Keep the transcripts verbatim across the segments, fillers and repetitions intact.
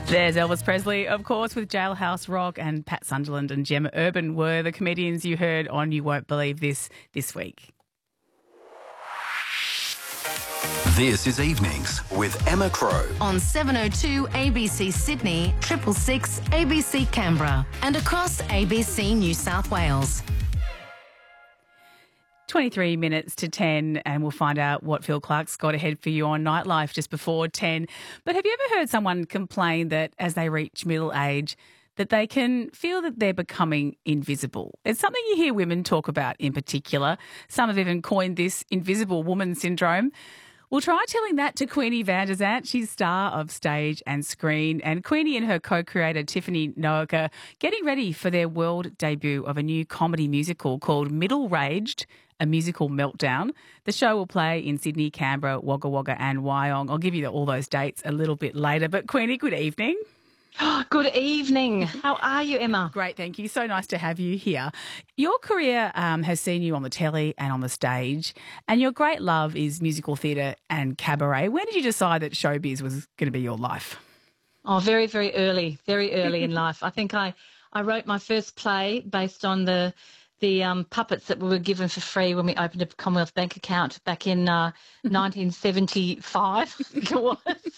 There's Elvis Presley, of course, with Jailhouse Rock, and Pat Sunderland and Gemma Urban were the comedians you heard on You Won't Believe This this week. This is Evenings with Emma Crow. On seven oh two A B C Sydney, triple six A B C Canberra, and across A B C New South Wales. twenty-three minutes to ten, and we'll find out what Phil Clark's got ahead for you on Nightlife just before ten. But have you ever heard someone complain that as they reach middle age, that they can feel that they're becoming invisible? It's something you hear women talk about in particular. Some have even coined this invisible woman syndrome. We'll try telling that to Queenie van der Zandt. She's star of stage and screen. And Queenie and her co-creator, Tiffany Noacker, getting ready for their world debut of a new comedy musical called Middle Raged, a musical meltdown. The show will play in Sydney, Canberra, Wagga Wagga and Wyong. I'll give you all those dates a little bit later. But Queenie, good evening. Good evening. How are you, Emma? Great, thank you. So nice to have you here. Your career um, has seen you on the telly and on the stage, and your great love is musical theatre and cabaret. When did you decide that showbiz was going to be your life? Oh, very, very early, very early in life. I think I, I wrote my first play based on the the um, puppets that we were given for free when we opened a Commonwealth Bank account back in uh, nineteen seventy-five, I think it was.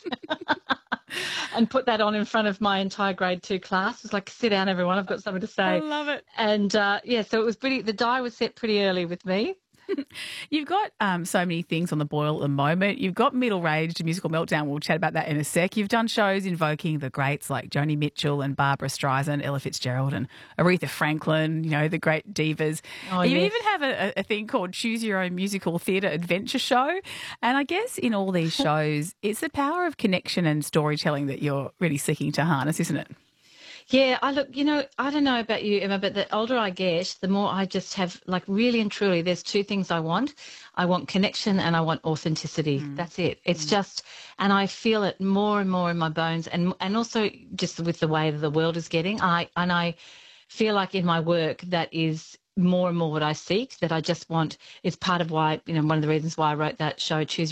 And put that on in front of my entire grade two class. It was like, sit down, everyone, I've got something to say. I love it. And, uh, yeah, so it was pretty, the die was set pretty early with me. You've got um, so many things on the boil at the moment. You've got Middle Raged, Musical Meltdown. We'll chat about that in a sec. You've done shows invoking the greats like Joni Mitchell and Barbara Streisand, Ella Fitzgerald and Aretha Franklin, you know, the great divas. Oh, you yes. even have a, a thing called Choose Your Own Musical Theatre Adventure Show. And I guess in all these shows, it's the power of connection and storytelling that you're really seeking to harness, isn't it? Yeah, I look, you know, I don't know about you, Emma, but the older I get, the more I just have, like, really and truly, there's two things I want. I want connection and I want authenticity. Mm. That's it. It's mm. just, and I feel it more and more in my bones, and and also just with the way that the world is getting. I and I feel like in my work that is more and more what I seek, that I just want. It's part of why, you know, one of the reasons why I wrote that show, Choose